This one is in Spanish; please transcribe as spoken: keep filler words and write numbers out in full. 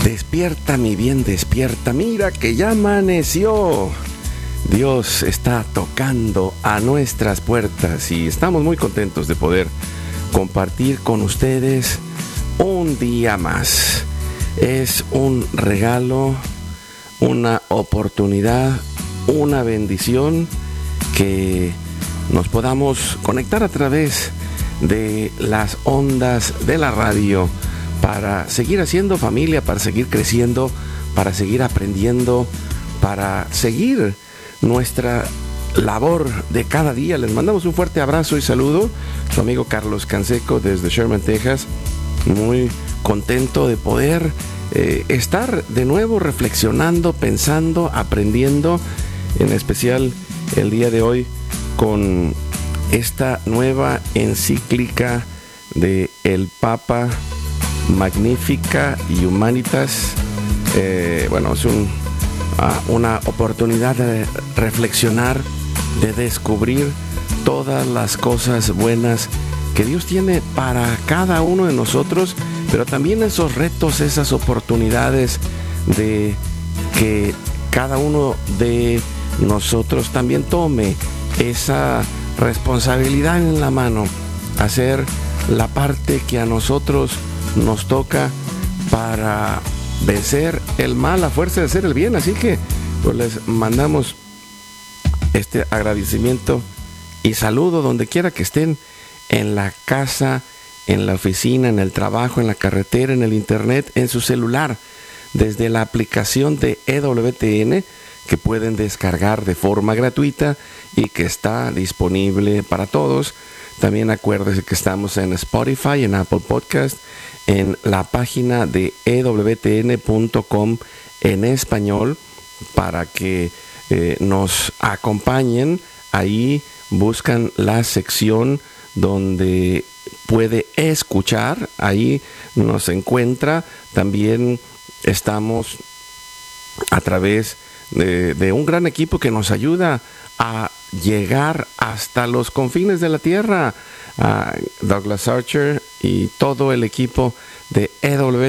Despierta, mi bien, despierta, mira que ya amaneció. Dios está tocando a nuestras puertas y estamos muy contentos de poder compartir con ustedes un día más. Es un regalo, una oportunidad, una bendición que nos podamos conectar a través de las ondas de la radio para seguir haciendo familia, para seguir creciendo, para seguir aprendiendo, para seguir nuestra labor de cada día. Les mandamos un fuerte abrazo y saludo. Su amigo Carlos Canseco desde Sherman, Texas. Muy contento de poder eh, estar de nuevo reflexionando, pensando, aprendiendo, en especial el día de hoy con esta nueva encíclica de el Papa Magnificat Humanitas. Eh, bueno, es un, uh, una oportunidad de reflexionar, de descubrir todas las cosas buenas que Dios tiene para cada uno de nosotros, pero también esos retos, esas oportunidades de que cada uno de nosotros también tome esa responsabilidad en la mano, hacer la parte que a nosotros nos toca para vencer el mal a fuerza de hacer el bien. Así que pues les mandamos este agradecimiento y saludo donde quiera que estén, en la casa, en la oficina, en el trabajo, en la carretera, en el internet, en su celular, desde la aplicación de E W T N que pueden descargar de forma gratuita y que está disponible para todos. También acuérdense que estamos en Spotify, en Apple Podcast, en la página de E W T N punto com en español, para que eh, nos acompañen. Ahí buscan la sección donde puede escuchar, ahí nos encuentra. También estamos a través de, de un gran equipo que nos ayuda a llegar hasta los confines de la tierra, a Douglas Archer y todo el equipo de E W